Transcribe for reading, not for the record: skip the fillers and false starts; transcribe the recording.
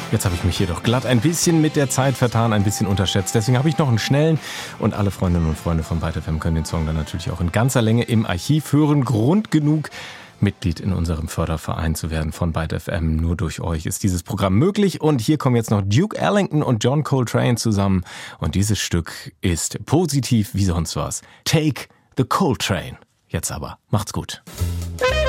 Jetzt habe ich mich jedoch glatt ein bisschen mit der Zeit vertan, ein bisschen unterschätzt. Deswegen habe ich noch einen schnellen und alle Freundinnen und Freunde von Byte FM können den Song dann natürlich auch in ganzer Länge im Archiv hören. Grund genug, Mitglied in unserem Förderverein zu werden von Byte FM. Nur durch euch ist dieses Programm möglich. Und hier kommen jetzt noch Duke Ellington und John Coltrane zusammen. Und dieses Stück ist positiv wie sonst was. Take the Coltrane. Jetzt aber. Macht's gut.